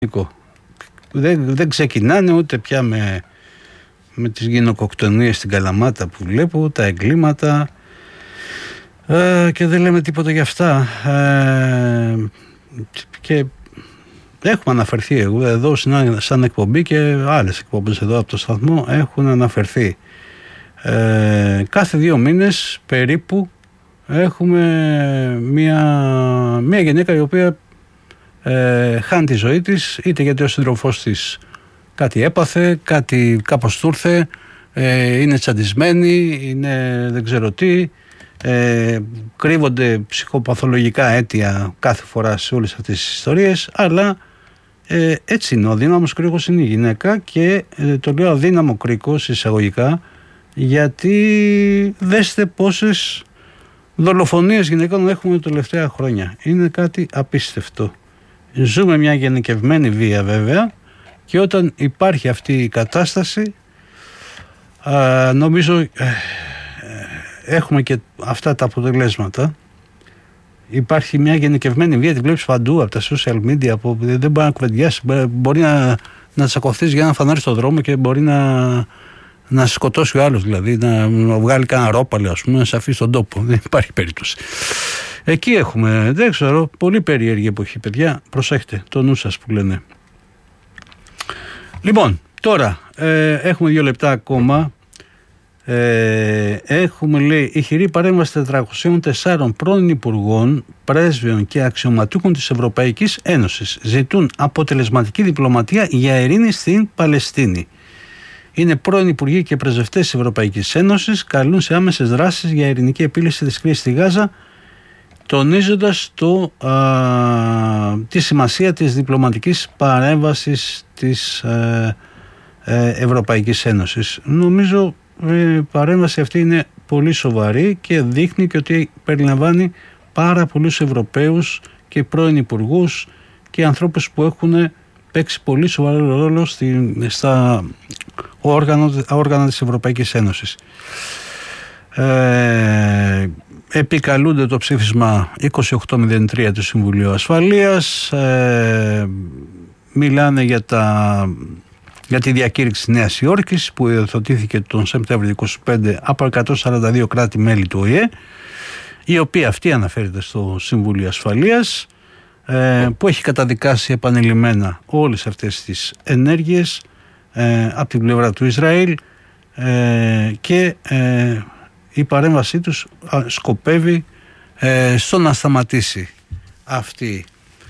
Δεν ξεκινάνε ούτε πια με τις γυναικοκτονίες στην Καλαμάτα που βλέπω, τα εγκλήματα, και δεν λέμε τίποτα για αυτά, και έχουμε αναφερθεί εδώ σαν εκπομπή και άλλες εκπομπές εδώ από το σταθμό έχουν αναφερθεί. Κάθε 2 μήνες περίπου έχουμε μια γυναίκα η οποία χάνει τη ζωή της, είτε γιατί ο σύντροφός της κάτι έπαθε, κάπως του ήρθε, είναι τσαντισμένη, είναι δεν ξέρω τι, κρύβονται ψυχοπαθολογικά αίτια κάθε φορά σε όλες αυτές τις ιστορίες, αλλά έτσι είναι, ο αδύναμος κρίκος είναι η γυναίκα, και το λέω αδύναμο κρίκος εισαγωγικά γιατί δέστε πόσες δολοφονίες γυναικών έχουμε τα τελευταία χρόνια. Είναι κάτι απίστευτο. Ζούμε μια γενικευμένη βία βέβαια, και όταν υπάρχει αυτή η κατάσταση νομίζω έχουμε και αυτά τα αποτελέσματα. Υπάρχει μια γενικευμένη βία, τη βλέπεις παντού από τα social media, δεν μπορεί να κουβεντιάσει, μπορεί να τσακωθείς για ένα φανάρι στον δρόμο και μπορεί να σκοτώσει ο άλλος, δηλαδή να βγάλει κανένα ρόπαλο, ας πούμε, να σε αφήσει στον τόπο. Δεν υπάρχει περίπτωση. Εκεί έχουμε, δεν ξέρω, πολύ περίεργη εποχή, παιδιά. Προσέχτε το νου σας που λένε. Λοιπόν, τώρα έχουμε 2 λεπτά ακόμα. Έχουμε, λέει, ηχηρή παρέμβαση 404 πρώην υπουργών, πρέσβεων και αξιωματούχων της Ευρωπαϊκής Ένωσης. Ζητούν αποτελεσματική διπλωματία για ειρήνη στην Παλαιστίνη. Είναι πρώην υπουργοί και πρεσβευτές της Ευρωπαϊκής Ένωσης, καλούν σε άμεσες δράσεις για ειρηνική επίλυση της κρίσης στη Γάζα, τονίζοντας τη σημασία της διπλωματικής παρέμβασης της Ευρωπαϊκής Ένωσης. Νομίζω η παρέμβαση αυτή είναι πολύ σοβαρή και δείχνει και ότι περιλαμβάνει πάρα πολλούς Ευρωπαίους και πρώην υπουργούς και ανθρώπους που έχουν παίξει πολύ σοβαρό ρόλο στα όργανα της Ευρωπαϊκής Ένωσης. Επικαλούνται το ψήφισμα 2803 του Συμβουλίου Ασφαλείας, μιλάνε για τη διακήρυξη της Νέας Υόρκης που υιοθετήθηκε τον Σεπτέμβριο 25 από 142 κράτη-μέλη του ΟΗΕ, η οποία αυτή αναφέρεται στο Συμβούλιο Ασφαλείας, που έχει καταδικάσει επανειλημμένα όλες αυτές τις ενέργειες από την πλευρά του Ισραήλ, και η παρέμβασή τους σκοπεύει στο να σταματήσει αυτή.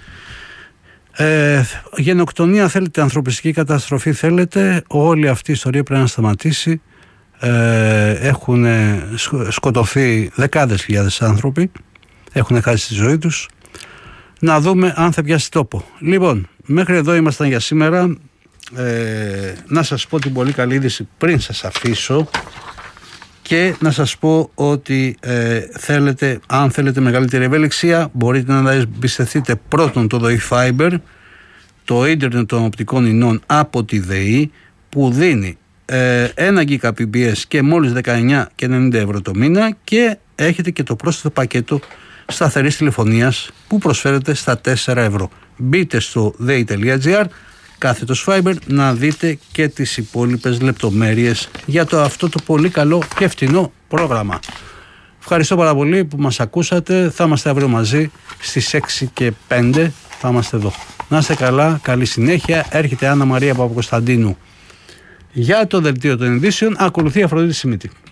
Γενοκτονία θέλετε, ανθρωπιστική καταστροφή θέλετε, όλη αυτή η ιστορία πρέπει να σταματήσει. Έχουν σκοτωθεί δεκάδες χιλιάδες άνθρωποι, έχουν χάσει τη ζωή τους. Να δούμε αν θα πιάσει τόπο. Λοιπόν, μέχρι εδώ ήμασταν για σήμερα. Να σας πω την πολύ καλή είδηση πριν σας αφήσω, και να σας πω ότι αν θέλετε μεγαλύτερη ευελιξία, μπορείτε να εμπιστευτείτε πρώτον το ΔΟΗ Fiber, το ίντερνετ των οπτικών ινών από τη ΔΕΗ, που δίνει 1 Gbps και μόλις 19,90 ευρώ το μήνα, και έχετε και το πρόσθετο πακέτο σταθερής τηλεφωνίας που προσφέρεται στα 4 ευρώ. Μπείτε στο dei.gr /Fiber να δείτε και τις υπόλοιπες λεπτομέρειες για αυτό το πολύ καλό και φτηνό πρόγραμμα. Ευχαριστώ πάρα πολύ που μας ακούσατε. Θα είμαστε αύριο μαζί στις 6 και 5. Θα είμαστε εδώ. Να είστε καλά, καλή συνέχεια. Έρχεται Άννα Μαρία Παπακοσταντίνου για το δελτίο των ειδήσεων. Ακολουθεί Αφροδίτη Σιμίτη.